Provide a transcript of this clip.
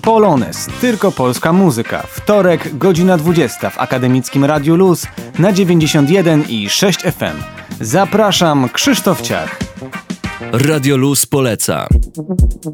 Polonez, tylko polska muzyka. Wtorek, godzina 20 w Akademickim Radiu Luz na 91,6 FM. Zapraszam, Krzysztof Ciach. Radio Luz poleca.